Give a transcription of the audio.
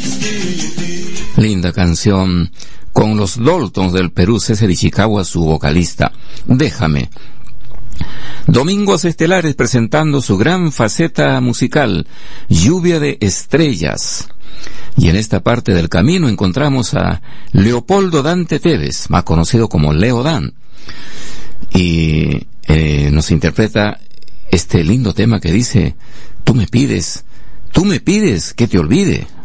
Linda canción con los Daltons del Perú, César Ishikawa, su vocalista. Déjame. Domingos Estelares presentando su gran faceta musical, Lluvia de Estrellas. Y en esta parte del camino encontramos a Leopoldo Dante Tevez, más conocido como Leo Dan. Y nos interpreta este lindo tema que dice: tú me pides que te olvide.